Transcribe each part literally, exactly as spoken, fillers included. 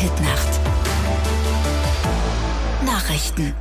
Hitnacht. Nachrichten.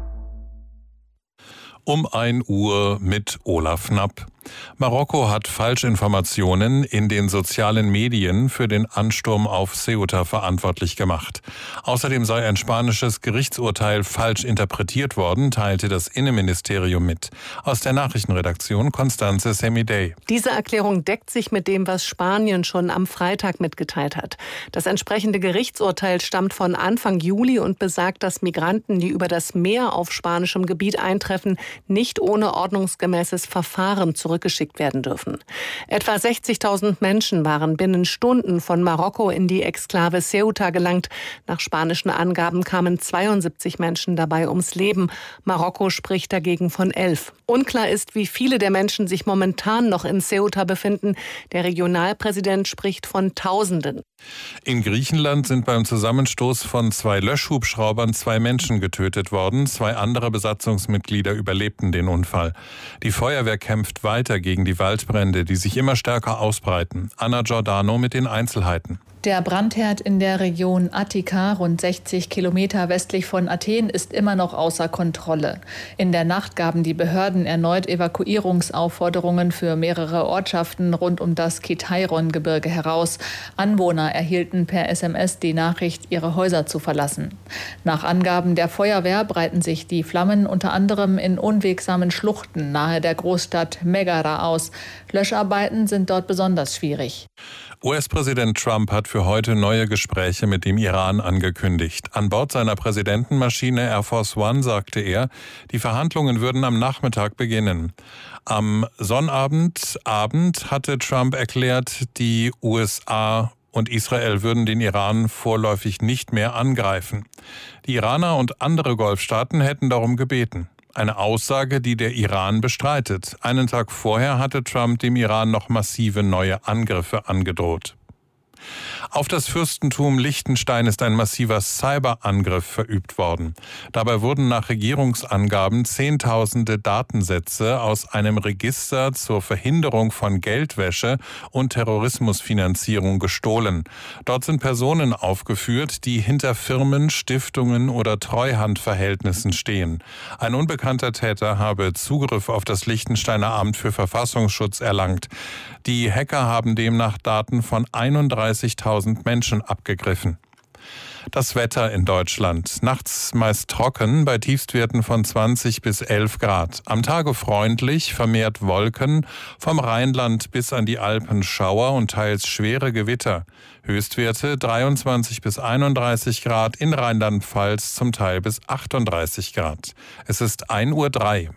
Um ein Uhr mit Olaf Knapp. Marokko hat Falschinformationen in den sozialen Medien für den Ansturm auf Ceuta verantwortlich gemacht. Außerdem sei ein spanisches Gerichtsurteil falsch interpretiert worden, teilte das Innenministerium mit. Aus der Nachrichtenredaktion Constanze Semidey. Diese Erklärung deckt sich mit dem, was Spanien schon am Freitag mitgeteilt hat. Das entsprechende Gerichtsurteil stammt von Anfang Juli und besagt, dass Migranten, die über das Meer auf spanischem Gebiet eintreffen, nicht ohne ordnungsgemäßes Verfahren zurückgeschickt werden dürfen. Etwa sechzigtausend Menschen waren binnen Stunden von Marokko in die Exklave Ceuta gelangt. Nach spanischen Angaben kamen zweiundsiebzig Menschen dabei ums Leben. Marokko spricht dagegen von elf. Unklar ist, wie viele der Menschen sich momentan noch in Ceuta befinden. Der Regionalpräsident spricht von Tausenden. In Griechenland sind beim Zusammenstoß von zwei Löschhubschraubern zwei Menschen getötet worden. Zwei andere Besatzungsmitglieder überlebten den Unfall. Die Feuerwehr kämpft weiter gegen die Waldbrände, die sich immer stärker ausbreiten. Anna Giordano mit den Einzelheiten. Der Brandherd in der Region Attika, rund sechzig Kilometer westlich von Athen, ist immer noch außer Kontrolle. In der Nacht gaben die Behörden erneut Evakuierungsaufforderungen für mehrere Ortschaften rund um das Kitairon-Gebirge heraus. Anwohner erhielten per S M S die Nachricht, ihre Häuser zu verlassen. Nach Angaben der Feuerwehr breiten sich die Flammen unter anderem in unwegsamen Schluchten nahe der Großstadt Megara aus. Löscharbeiten sind dort besonders schwierig. U S-Präsident Trump hat für heute neue Gespräche mit dem Iran angekündigt. An Bord seiner Präsidentenmaschine Air Force One sagte er, die Verhandlungen würden am Nachmittag beginnen. Am Sonnabendabend hatte Trump erklärt, die U S A und Israel würden den Iran vorläufig nicht mehr angreifen. Die Iraner und andere Golfstaaten hätten darum gebeten. Eine Aussage, die der Iran bestreitet. Einen Tag vorher hatte Trump dem Iran noch massive neue Angriffe angedroht. Auf das Fürstentum Liechtenstein ist ein massiver Cyberangriff verübt worden. Dabei wurden nach Regierungsangaben Zehntausende Datensätze aus einem Register zur Verhinderung von Geldwäsche und Terrorismusfinanzierung gestohlen. Dort sind Personen aufgeführt, die hinter Firmen, Stiftungen oder Treuhandverhältnissen stehen. Ein unbekannter Täter habe Zugriff auf das Liechtensteiner Amt für Verfassungsschutz erlangt. Die Hacker haben demnach Daten von einunddreißigtausend Menschen abgegriffen. Das Wetter in Deutschland. Nachts meist trocken, bei Tiefstwerten von zwanzig bis elf Grad. Am Tage freundlich, vermehrt Wolken, vom Rheinland bis an die Alpen Schauer und teils schwere Gewitter. Höchstwerte dreiundzwanzig bis einunddreißig Grad, in Rheinland-Pfalz zum Teil bis achtunddreißig Grad. Es ist ein Uhr drei.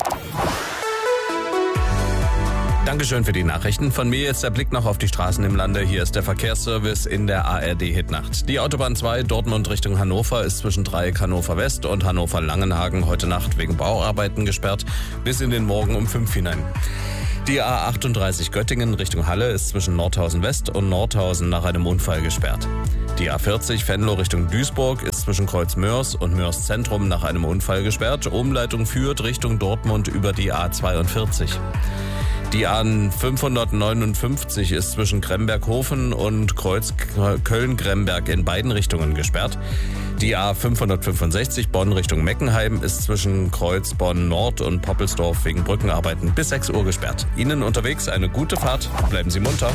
Dankeschön für die Nachrichten. Von mir jetzt der Blick noch auf die Straßen im Lande. Hier ist der Verkehrsservice in der A R D-Hitnacht. Die Autobahn zwei Dortmund Richtung Hannover ist zwischen Dreieck Hannover West und Hannover Langenhagen heute Nacht wegen Bauarbeiten gesperrt bis in den Morgen um fünf hinein. Die A achtunddreißig Göttingen Richtung Halle ist zwischen Nordhausen West und Nordhausen nach einem Unfall gesperrt. Die A vierzig Venlo Richtung Duisburg ist zwischen Kreuz Mörs und Mörs Zentrum nach einem Unfall gesperrt. Umleitung führt Richtung Dortmund über die A zweiundvierzig. Die A fünfhundertneunundfünfzig ist zwischen Kremberghofen und Kreuz Köln-Gremberg in beiden Richtungen gesperrt. Die A fünfhundertfünfundsechzig Bonn Richtung Meckenheim ist zwischen Kreuz Bonn Nord und Poppelsdorf wegen Brückenarbeiten bis sechs Uhr gesperrt. Ihnen unterwegs eine gute Fahrt. Bleiben Sie munter.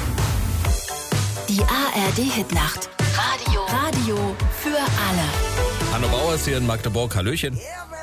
Die A R D-Hitnacht. Radio. Radio für alle. Hanno Bauer ist hier in Magdeburg. Hallöchen.